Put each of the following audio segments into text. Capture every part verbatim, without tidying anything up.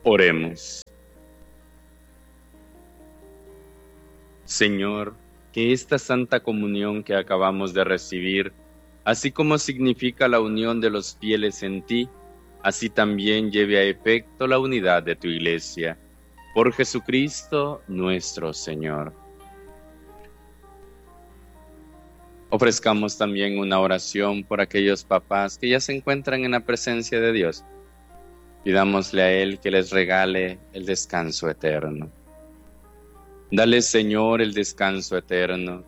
Oremos. Señor, que esta Santa Comunión que acabamos de recibir, así como significa la unión de los fieles en ti, así también lleve a efecto la unidad de tu Iglesia. Por Jesucristo nuestro Señor. Ofrezcamos también una oración por aquellos papás que ya se encuentran en la presencia de Dios. Pidámosle a Él que les regale el descanso eterno. Dale, Señor, el descanso eterno.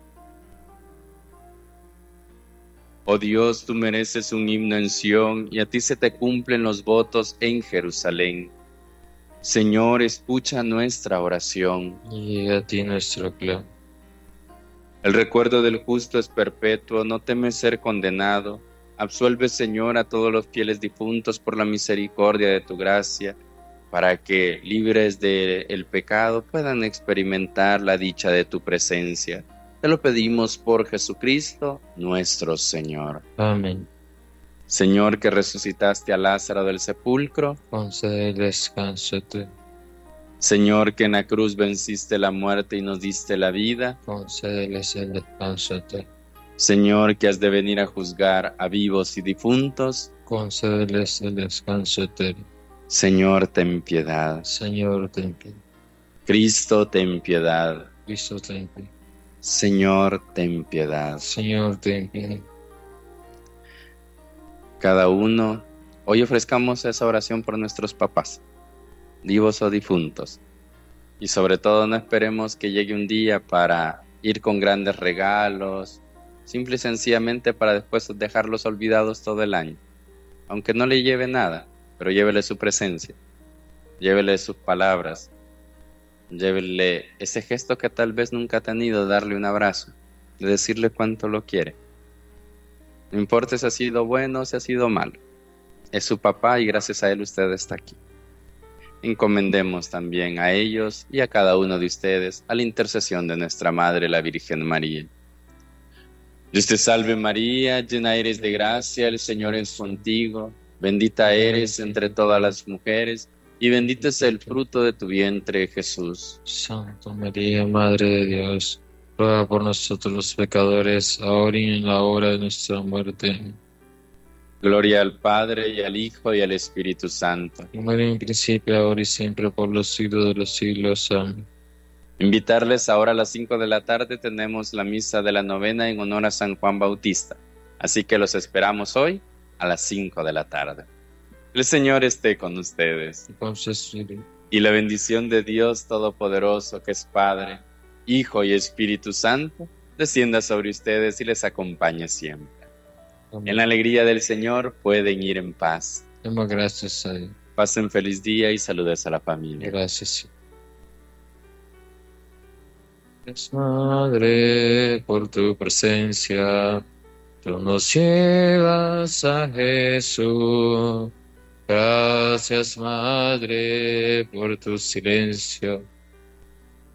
Oh Dios, tú mereces un himno en Sión y a ti se te cumplen los votos en Jerusalén. Señor, escucha nuestra oración. Y a ti nuestro clamor. El recuerdo del justo es perpetuo, no temes ser condenado. Absuelve, Señor, a todos los fieles difuntos por la misericordia de tu gracia, para que, libres del pecado, puedan experimentar la dicha de tu presencia. Te lo pedimos por Jesucristo, nuestro Señor. Amén. Señor, que resucitaste a Lázaro del sepulcro, concede el descanso eterno. Señor, que en la cruz venciste la muerte y nos diste la vida, concédeles el descanso eterno. Señor, que has de venir a juzgar a vivos y difuntos, concédeles el descanso eterno. Señor, ten piedad. Señor, ten piedad. Cristo, ten piedad. Cristo, ten piedad. Señor, ten piedad. Señor, ten piedad. Cada uno, hoy ofrezcamos esa oración por nuestros papás, vivos o difuntos. Y sobre todo no esperemos que llegue un día para ir con grandes regalos, simple y sencillamente para después dejarlos olvidados todo el año. Aunque no le lleve nada, pero llévele su presencia, llévele sus palabras, llévele ese gesto que tal vez nunca ha tenido, darle un abrazo, de decirle cuánto lo quiere. No importa si ha sido bueno o si ha sido malo, es su papá y gracias a él usted está aquí. Encomendemos también a ellos y a cada uno de ustedes a la intercesión de nuestra Madre, la Virgen María. Dios te salve María, llena eres de gracia, el Señor es contigo, bendita eres entre todas las mujeres y bendito es el fruto de tu vientre, Jesús. Santa María, Madre de Dios, ruega por nosotros los pecadores, ahora y en la hora de nuestra muerte. Gloria al Padre, y al Hijo, y al Espíritu Santo. Como era en principio, ahora y siempre, por los siglos de los siglos. Amén. Invitarles ahora a las cinco de la tarde, tenemos la misa de la novena en honor a San Juan Bautista. Así que los esperamos hoy a las cinco de la tarde. El Señor esté con ustedes. Y con su espíritu. Y la bendición de Dios Todopoderoso, que es Padre, Hijo y Espíritu Santo, descienda sobre ustedes y les acompañe siempre. Amén. En la alegría del Señor pueden ir en paz. Demos gracias a Dios. Pasen feliz día y saludes a la familia. Gracias. Gracias, Madre, por tu presencia. Tú nos llevas a Jesús. Gracias, Madre, por tu silencio.